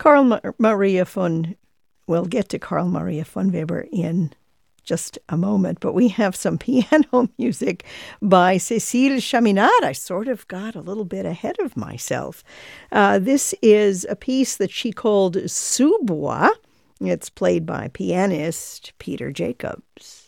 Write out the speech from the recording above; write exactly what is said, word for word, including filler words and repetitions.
Carl Ma- Maria von, we'll get to Carl Maria von Weber in just a moment, but we have some piano music by Cécile Chaminade. I sort of got a little bit ahead of myself. Uh, this is a piece that she called Sous Bois. It's played by pianist Peter Jacobs.